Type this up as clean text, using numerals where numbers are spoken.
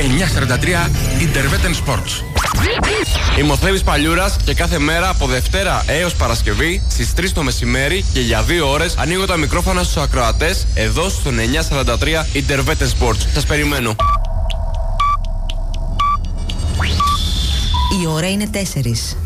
943 Interveten Sports. Είμαι ο Θέμης Παλιούρας και κάθε μέρα από Δευτέρα έως Παρασκευή στις 3 το μεσημέρι και για 2 ώρες ανοίγω τα μικρόφωνα στους ακροατές εδώ στο 943 Interveten Sports. Σας περιμένω. Η ώρα είναι 4.